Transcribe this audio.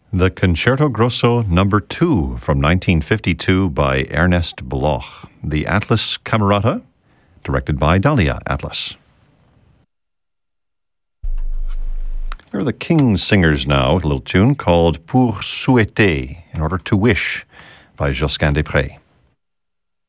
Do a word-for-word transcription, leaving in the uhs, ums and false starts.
The Concerto Grosso Number two from nineteen fifty-two by Ernest Bloch. The Atlas Camerata, directed by Dalia Atlas. Here are the King's Singers now, a little tune called Pour Souhaiter, in order to wish, by Josquin des Prés.